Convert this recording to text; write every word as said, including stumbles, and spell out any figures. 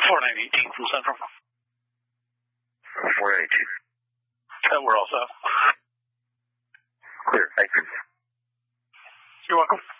four nine eighteen from Central. four nine eighteen. Uh, we're all set. Clear, thank you. You're welcome.